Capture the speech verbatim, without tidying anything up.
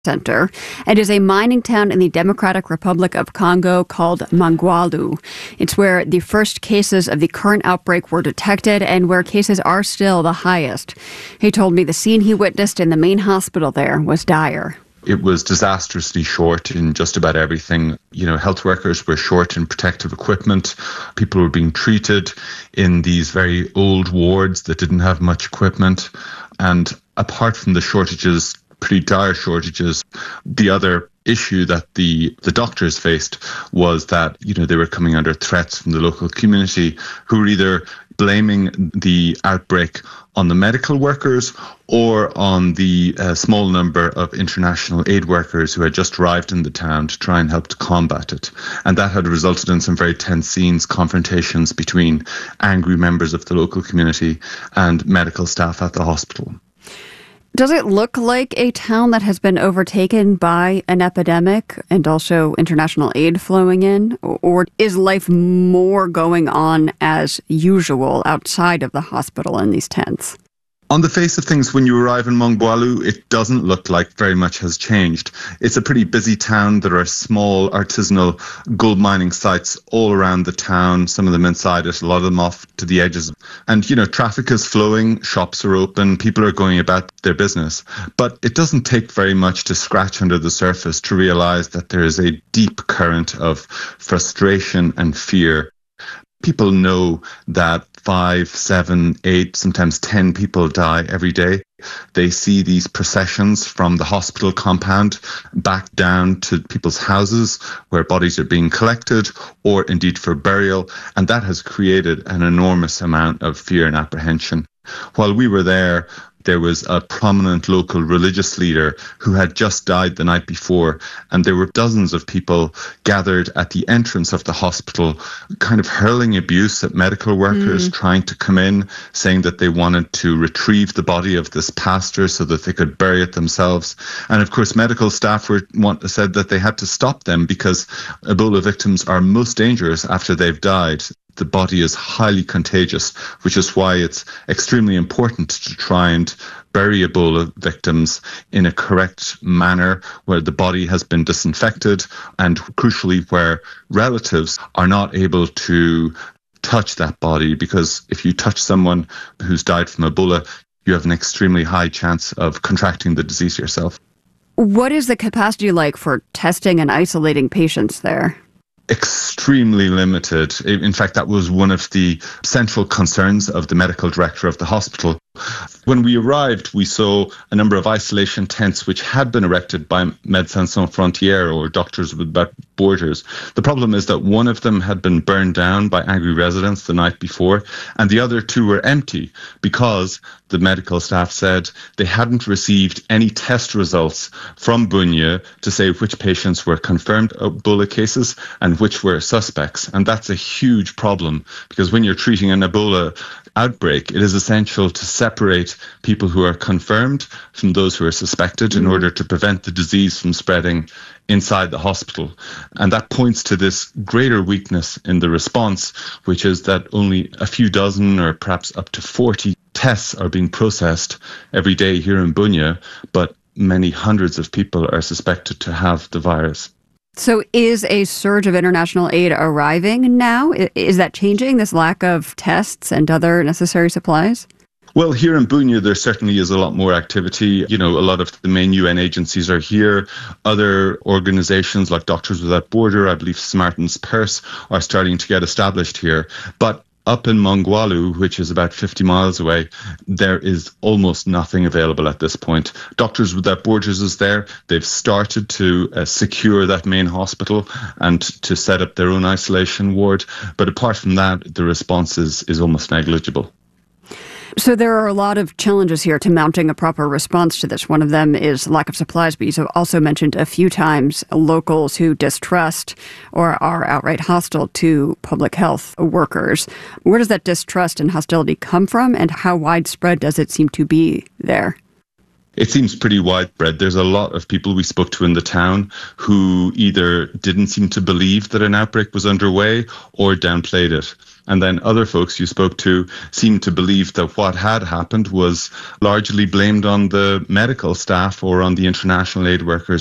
Center and is a mining town in the Democratic Republic of Congo called Mongwalu. It's where the first cases of the current outbreak were detected and where cases are still the highest. He told me the scene he witnessed in the main hospital there was dire. It was disastrously short in just about everything. You know, health workers were short in protective equipment. People were being treated in these very old wards that didn't have much equipment. And apart from the shortages, pretty dire shortages, the other issue that the, the doctors faced was that, you know, they were coming under threats from the local community who were either blaming the outbreak on the medical workers or on the uh, small number of international aid workers who had just arrived in the town to try and help to combat it. And that had resulted in some very tense scenes, confrontations between angry members of the local community and medical staff at the hospital. Does it look like a town that has been overtaken by an epidemic and also international aid flowing in? Or is life more going on as usual outside of the hospital in these tents? On the face of things, when you arrive in Mongwalu, it doesn't look like very much has changed. It's a pretty busy town. There are small artisanal gold mining sites all around the town, some of them inside it, a lot of them off to the edges. And, you know, traffic is flowing, shops are open, people are going about their business. But it doesn't take very much to scratch under the surface to realize that there is a deep current of frustration and fear. People know that five, seven, eight, sometimes ten people die every day. They see these processions from the hospital compound back down to people's houses where bodies are being collected or indeed for burial. And that has created an enormous amount of fear and apprehension. While we were there, there was a prominent local religious leader who had just died the night before, and there were dozens of people gathered at the entrance of the hospital, kind of hurling abuse at medical workers, mm. trying to come in, saying that they wanted to retrieve the body of this pastor so that they could bury it themselves. And of course, medical staff were want, said that they had to stop them because Ebola victims are most dangerous after they've died. The body is highly contagious, which is why it's extremely important to try and bury Ebola victims in a correct manner where the body has been disinfected and crucially where relatives are not able to touch that body, because if you touch someone who's died from Ebola, you have an extremely high chance of contracting the disease yourself. What is the capacity like for testing and isolating patients there? Extremely limited. In fact, that was one of the central concerns of the medical director of the hospital. When we arrived, we saw a number of isolation tents which had been erected by Médecins Sans Frontières, or Doctors Without Borders. The problem is that one of them had been burned down by angry residents the night before, and the other two were empty because the medical staff said they hadn't received any test results from Bunia to say which patients were confirmed Ebola cases and which were suspects. And that's a huge problem, because when you're treating an Ebola outbreak, it is essential to separate people who are confirmed from those who are suspected in order to prevent the disease from spreading inside the hospital. And that points to this greater weakness in the response, which is that only a few dozen or perhaps up to forty tests are being processed every day here in Bunia, but many hundreds of people are suspected to have the virus. So is a surge of international aid arriving now? Is that changing, this lack of tests and other necessary supplies? Well, here in Bunia, there certainly is a lot more activity. You know, a lot of the main U N agencies are here. Other organizations like Doctors Without Borders, I believe Smartens Purse, are starting to get established here. But up in Mongwalu, which is about fifty miles away, there is almost nothing available at this point. Doctors Without Borders is there. They've started to uh, secure that main hospital and to set up their own isolation ward. But apart from that, the response is, is almost negligible. So there are a lot of challenges here to mounting a proper response to this. One of them is lack of supplies, but you've also mentioned a few times locals who distrust or are outright hostile to public health workers. Where does that distrust and hostility come from, and how widespread does it seem to be there? It seems pretty widespread. There's a lot of people we spoke to in the town who either didn't seem to believe that an outbreak was underway or downplayed it. And then other folks you spoke to seemed to believe that what had happened was largely blamed on the medical staff or on the international aid workers